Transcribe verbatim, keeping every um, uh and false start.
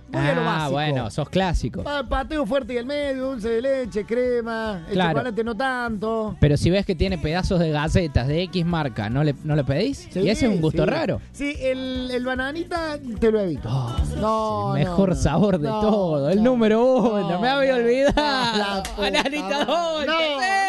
voy a lo Ah, básico. bueno, sos clásico. Pa- Pateo fuerte y el medio, dulce de leche, crema, el Claro. chocolate no tanto. Pero si ves que tiene pedazos de galletas de X marca, ¿no le, no le pedís? Sí, y ese es un gusto sí. raro. Sí, el, el bananita te lo evito. Oh, no, el mejor no, no. sabor de No, todo. El no, número uno. no, me había no. olvidado. La puta Bananita madre. dulce. No. sí.